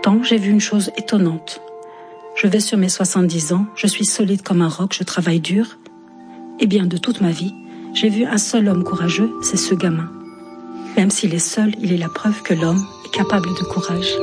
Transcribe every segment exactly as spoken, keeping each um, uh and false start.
Pourtant, j'ai vu une chose étonnante. Je vais sur mes soixante-dix ans, je suis solide comme un roc, je travaille dur. Eh bien, de toute ma vie, j'ai vu un seul homme courageux, c'est ce gamin. Même s'il est seul, il est la preuve que l'homme est capable de courage.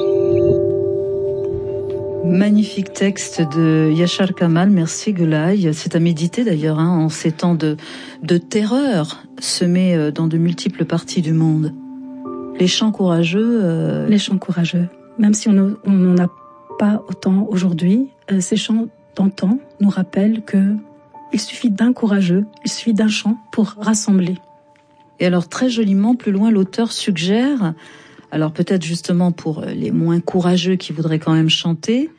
Magnifique texte de Yashar Kamal, merci Gulay. C'est à méditer d'ailleurs, hein, en ces temps de, de terreur semés dans de multiples parties du monde. Les chants courageux... Euh... Les chants courageux. Même si on n'en a pas autant aujourd'hui, euh, ces chants d'antan nous rappellent que il suffit d'un courageux, il suffit d'un chant pour rassembler. Et alors très joliment, plus loin, l'auteur suggère, alors peut-être justement pour les moins courageux qui voudraient quand même chanter,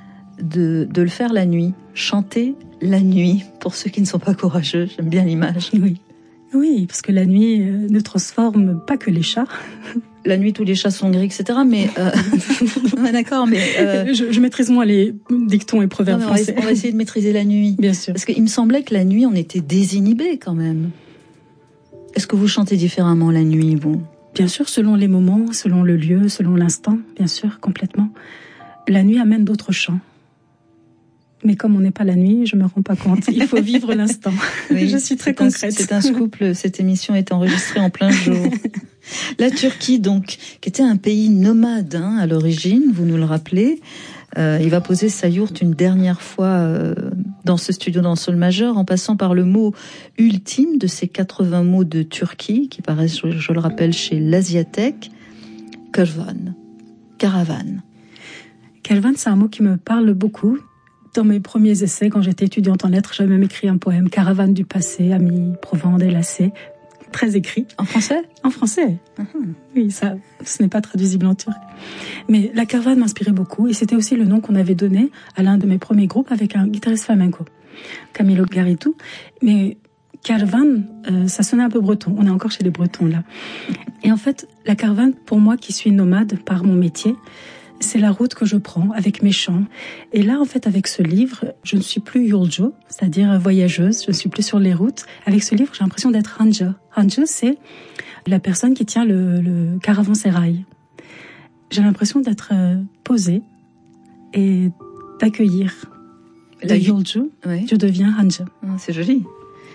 de, de le faire la nuit. Chanter la nuit, pour ceux qui ne sont pas courageux, j'aime bien l'image. Oui, oui, parce que la nuit euh, ne transforme pas que les chats. La nuit, tous les chats sont gris, et cetera. Mais euh... ouais, d'accord, mais euh... je, je maîtrise moins les dictons et proverbes non, français. On va, on va essayer de maîtriser la nuit, bien sûr. Parce qu'il me semblait que la nuit, on était désinhibé quand même. Est-ce que vous chantez différemment la nuit, vous ? Bien sûr, selon les moments, selon le lieu, selon l'instant, bien sûr, complètement. La nuit amène d'autres chants. Mais comme on n'est pas la nuit, je me rends pas compte. Il faut vivre l'instant. Oui, je suis très concrète. C'est un scoop. Cette émission est enregistrée en plein jour. La Turquie, donc, qui était un pays nomade hein, à l'origine, vous nous le rappelez. Euh, il va poser sa yourte une dernière fois euh, dans ce studio dans le sol majeur, en passant par le mot ultime de ces quatre-vingts mots de Turquie qui paraissent, je, je le rappelle, chez l'Asiatech, Kervan, caravane. Kervan, c'est un mot qui me parle beaucoup. Dans mes premiers essais, quand j'étais étudiante en lettres, j'avais même écrit un poème, Caravane du passé, amis, Provence, délacés. Très écrit. En français ? En français. Uh-huh. Oui, ça, ce n'est pas traduisible en turc. Mais la caravane m'inspirait beaucoup et c'était aussi le nom qu'on avait donné à l'un de mes premiers groupes avec un guitariste flamenco, Camilo Garitou. Mais caravane, euh, ça sonnait un peu breton. On est encore chez les Bretons là. Et en fait, la caravane, pour moi qui suis nomade par mon métier, c'est la route que je prends avec mes chants. Et là, en fait, avec ce livre, je ne suis plus Yolcu, c'est-à-dire voyageuse, je ne suis plus sur les routes. Avec ce livre, j'ai l'impression d'être Hanja. Hanja, c'est la personne qui tient le, le caravansérail. J'ai l'impression d'être euh, posée et d'accueillir. De Yolcu, oui. Je deviens Hanja. Ah, c'est joli.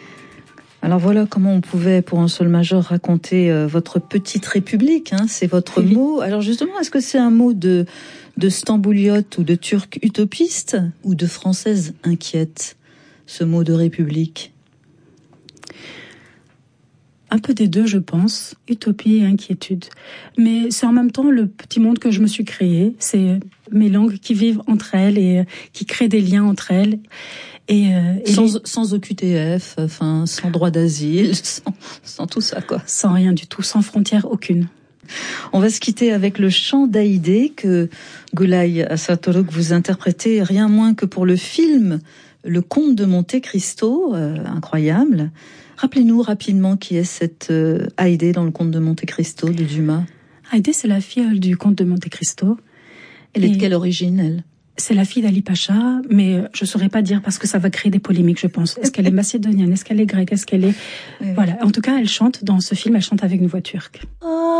Alors voilà comment on pouvait, pour un sol majeur, raconter euh, votre petite république. Hein, c'est votre oui. mot. Alors justement, est-ce que c'est un mot de, de stambouliote ou de turc utopiste ou de française inquiète, ce mot de république ? Un peu des deux, je pense. Utopie et inquiétude. Mais c'est en même temps le petit monde que je me suis créé. C'est mes langues qui vivent entre elles et qui créent des liens entre elles. Et, euh, et sans, les... sans O Q T F, enfin, sans droit d'asile, sans, sans tout ça, quoi. Sans rien du tout, sans frontière aucune. On va se quitter avec le chant d'Aïdé que Gulay Asatoluk vous interprétez rien moins que pour le film Le Comte de Monte Cristo, euh, incroyable. Rappelez-nous rapidement qui est cette euh, Aïdé dans Le Comte de Monte Cristo de Dumas. Aïdé, c'est la fille du Comte de Monte Cristo. Elle est de quelle origine, elle ? C'est la fille d'Ali Pacha, mais je ne saurais pas dire parce que ça va créer des polémiques, je pense. Est-ce qu'elle est macédonienne ? Est-ce qu'elle est grecque ? Est-ce qu'elle est... Oui, voilà. En tout cas, elle chante dans ce film, elle chante avec une voix turque. Oh.